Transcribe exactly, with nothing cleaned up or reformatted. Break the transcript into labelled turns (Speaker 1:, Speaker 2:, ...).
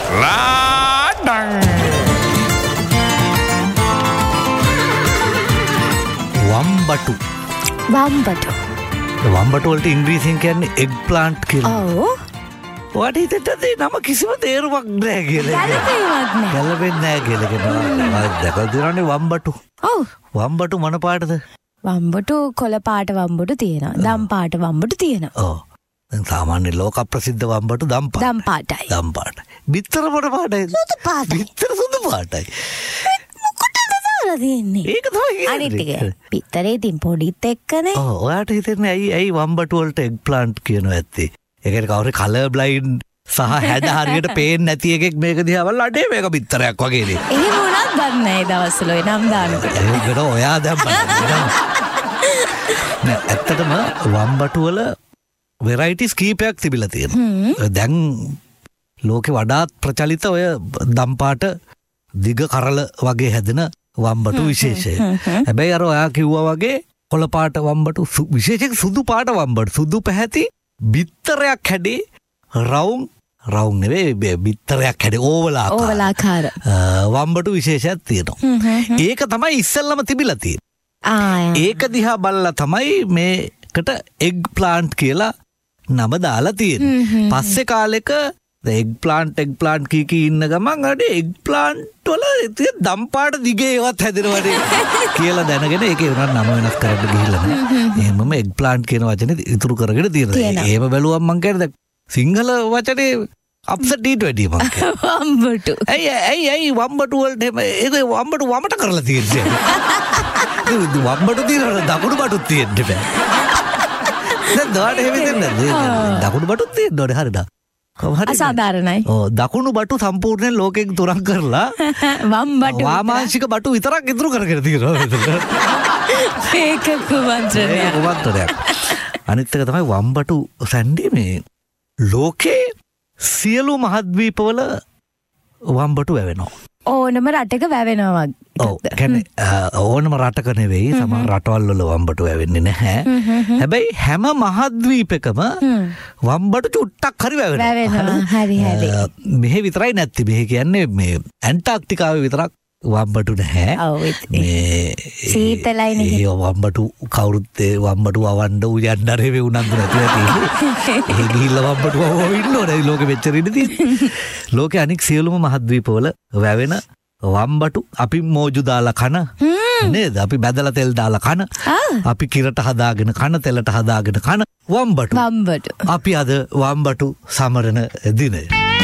Speaker 1: ලාඩං
Speaker 2: වම්බටු
Speaker 3: වම්බටු
Speaker 2: වම්බටු වලට ඉංග්‍රීසියෙන් කියන්නේ එග් ප්ලාන්ට් කියලා.
Speaker 3: ඔව්.
Speaker 2: ඔයාට හිතෙන්නද නම කිසිම තේරුමක් නැහැ කියලා.
Speaker 3: ගැලපෙන්නේවත් නැහැ.
Speaker 2: ගැලපෙන්නේ නැහැ කියලා කියනවා. මම දැකලා තියෙනවානේ වම්බටු.
Speaker 3: ඔව්.
Speaker 2: වම්බටු මොන පාටද?
Speaker 3: වම්බටු කොළ පාට වම්බටු තියෙනවා. දම් පාට වම්බටු තියෙනවා.
Speaker 2: ඔව්. දැන් සාමාන්‍ය ලෝක ප්‍රසිද්ධ වම්බටු දම් පාට.
Speaker 3: දම් පාටයි.
Speaker 2: දම් පාට. බිත්තර මොන පාටයිද?
Speaker 3: සුදු පාටයි.
Speaker 2: බිත්තර සුදු පාටයි.
Speaker 3: මොකටද දාලා තියෙන්නේ?
Speaker 2: ඒක තමයි කියන්නේ.
Speaker 3: අනිත් ටික පිටරේ තින් පොඩිත් එක්කනේ.
Speaker 2: ඔව්. ඔයාට හිතෙන්නේ ඇයි ඇයි වම්බටු වලට එග් ප්ලාන්ට් කියනවා ඇත්තේ? ඒකට කවුරු කලර් බ්ලයින්ඩ් සහ හැඩ හරියට පේන්නේ නැති එකෙක් මේක දිහා බලලා අඩේ මේක බිත්තරයක් වගේනේ.
Speaker 3: එහෙම වුණත් දන්නේ නැහැ ඒ දවස්වල ඔය නම් දානකොට.
Speaker 2: ඒකට ඔයා දැන් බලන්න. නෑ ඇත්තටම වම්බටු වල වෙරයිටිස් කීපයක් තිබිලා තියෙනවා. දැන් ලෝකේ වඩාත් ප්‍රචලිත ඔය දම්පාට දිග කරල වගේ හැදෙන වම්බටු විශේෂය. හැබැයි අර ඔයා කිව්වා වගේ කොළ පාට වම්බටු විශේෂයෙන් සුදු පාට වම්බටු සුදු පැහැති බිත්තරයක් හැඩේ රවුම් රවුම් නෙවෙයි බිත්තරයක් හැඩේ ඕවල් ආකාර.
Speaker 3: ඕවල් ආකාර.
Speaker 2: වම්බටු විශේෂයක් තියෙනවා. ඒක තමයි ඉස්සෙල්ලම තිබිලා තියෙන්නේ. ඒක දිහා බලලා තමයි මේකට එග් ප්ලාන්ට් කියලා නම දාලා තියෙන්නේ. පස්සේ කාලෙක එග් ප්ලාන්ට් එග් ප්ලාන්ට් කී කී ඉන්න ගමන් අඩේ එග් ප්ලාන්ට් වල දම් පාට දිගේ ඒවත් හැදෙනවනේ කියලා දැනගෙන ඒකේ උනත් නම වෙනස් කරන්න ගිහිල්ලා නෑ. එහෙමම එග් ප්ලාන්ට් කියන වචනේ ඉතුරු කරගෙන තියෙනවා. එහෙම බැලුවම මං කියන්නේ සිංහල වචනේ අප්සෙට් ඊට වැඩිය මං කියන්නේ.
Speaker 3: වම්බටු.
Speaker 2: ඇයි ඇයි ඇයි වම්බටු වලට එහෙම ඒක වම්බටු වමට කරලා තියෙන්නේ. වම්බටු තියෙනවා දකුණු බටුත් තියෙන්න බෑ. දැන් දොඩ එහෙම දෙන්නේ දකුණු බටුත් තියෙන්න ඕනේ හරියට.
Speaker 3: අසාධාරණයි.
Speaker 2: ඔව් දකුණු බටු සම්පූර්ණයෙන් ලෝකෙන් තුරන් කරලා
Speaker 3: වම්බටු
Speaker 2: වාමාංශික බටු විතරක් ඉතුරු කරගෙන තියෙනවා.
Speaker 3: ඒක කුමන්ත්‍රණයක්.
Speaker 2: ඒක කුමන්ත්‍රණයක්. අනිත් එක තමයි වම්බටු සැන්ඩි මේ ලෝකේ සියලු මහද්වීපවල වම්බටු වැවෙනවා.
Speaker 3: ඕනම රටක වැවෙනවා වගේ.
Speaker 2: ඔව් කියන්නේ ඕනම රටක නෙවෙයි සමහර රටවල් වල වම්බටු වැවෙන්නේ නැහැ. හැබැයි හැම මහද්වීපයකම වම්බටු චුට්ටක් හරි වැවෙනවා.
Speaker 3: වැවෙනවා. හරි හරි.
Speaker 2: මෙහෙ විතරයි නැති. මෙහෙ කියන්නේ මේ ඇන්ටාර්ක්ටිකාවේ විතරක් වම්බටු නැහැ.
Speaker 3: ඔව්
Speaker 2: මේ
Speaker 3: සීතලයිනේ.
Speaker 2: ඒ වම්බටු කවුරුත් වම්බටු වවන්න උයන්න රෙවි උනන්දු නැතුව තියෙන්නේ. ඒ ගිහිල්ලා වම්බටු වව ඉන්න ඕනේ ලෝකෙ මෙච්චර ඉඳ තියෙන්නේ. ලෝකේ අනික් සියලුම මහද්වීපවල වැවෙන වම්බටු අපි මෝජු දාලා කන නේද? අපි බැදලා තෙල් දාලා කන. අපි කිරට හදාගෙන කන තෙලට හදාගෙන කන වම්බටු.
Speaker 3: වම්බටු.
Speaker 2: අපි අද වම්බටු සමරන දිනය.